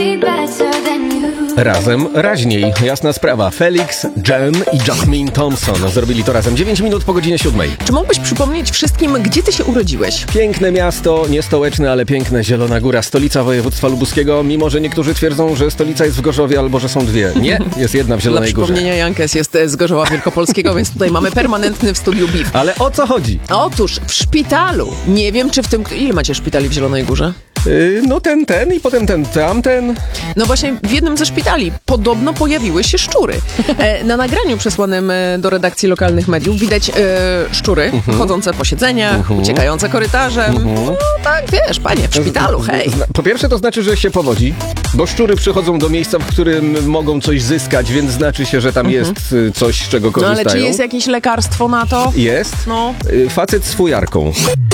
Razem raźniej, jasna sprawa. Felix, Jem i Jasmine Thompson zrobili to razem. 9 minut po godzinie 7. Czy mógłbyś przypomnieć wszystkim, gdzie ty się urodziłeś? Piękne miasto, nie stołeczne, ale piękne, Zielona Góra, stolica województwa lubuskiego, mimo że niektórzy twierdzą, że stolica jest w Gorzowie albo że są dwie. Nie, jest jedna w Zielonej Górze. Dla przypomnienia, Jankes jest z Gorzowa Wielkopolskiego, więc tutaj mamy permanentny w studiu BIF. Ale o co chodzi? Otóż w szpitalu, nie wiem czy w tym... Ile macie szpitali w Zielonej Górze? No ten i potem tamten. No właśnie w jednym ze szpitali podobno pojawiły się szczury. Na nagraniu przesłanym do redakcji lokalnych mediów widać szczury chodzące po siedzeniach, uciekające korytarzem. No tak, wiesz, panie, w szpitalu, hej. Po pierwsze to znaczy, że się powodzi, bo szczury przychodzą do miejsca, w którym mogą coś zyskać, więc znaczy się, że tam jest coś, z czego korzystają. No ale czy jest jakieś lekarstwo na to? Jest. No. Facet z fujarką.